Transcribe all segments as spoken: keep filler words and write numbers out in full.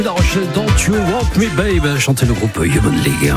La Rochelle, Don't You Want Me Babe, chanter le groupe Human League.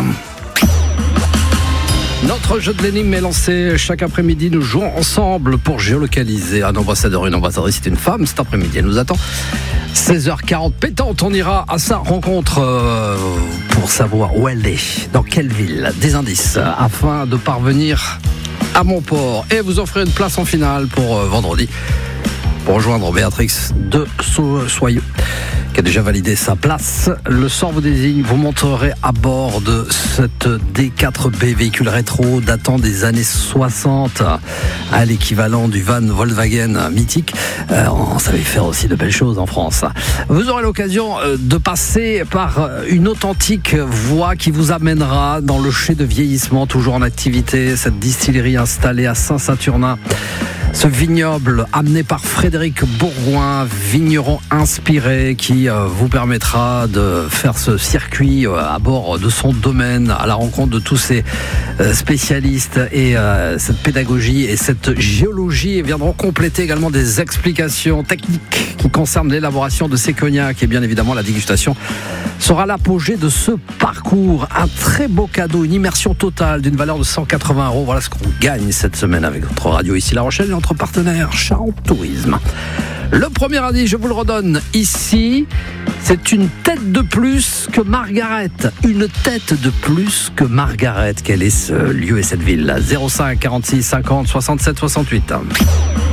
Notre jeu de l'énigme est lancé chaque après-midi. Nous jouons ensemble pour géolocaliser un ambassadeur, une ambassadrice. C'est une femme cet après-midi. Elle nous attend. seize heures quarante pétante. On ira à sa rencontre euh, pour savoir où elle est, dans quelle ville. Des indices afin de parvenir à Montport. Et vous offrir une place en finale pour euh, vendredi. Pour rejoindre Béatrix de Soyeux, qui a déjà validé sa place. Le sort vous désigne, vous monterez à bord de cette D quatre B, véhicule rétro datant des années soixante, à l'équivalent du van Volkswagen mythique. Euh, on savait faire aussi de belles choses en France. Vous aurez l'occasion de passer par une authentique voie qui vous amènera dans le chai de vieillissement, toujours en activité, cette distillerie installée à Saint-Saturnin. Ce vignoble amené par Frédéric Bourgoin, vigneron inspiré, qui euh, vous permettra de faire ce circuit euh, à bord de son domaine, à la rencontre de tous ces euh, spécialistes, et euh, cette pédagogie et cette géologie viendront compléter également des explications techniques qui concernent l'élaboration de ces cognacs, et bien évidemment la dégustation sera l'apogée de ce parcours. Un très beau cadeau, une immersion totale d'une valeur de cent quatre-vingts euros. Voilà ce qu'on gagne cette semaine avec notre radio ici La Rochelle et notre partenaire Charente Tourisme. Le premier indice, je vous le redonne ici, c'est une tête de plus que Margaret. Une tête de plus que Margaret. Quel est ce lieu et cette ville? zéro cinq quarante-six cinquante soixante-sept soixante-huit.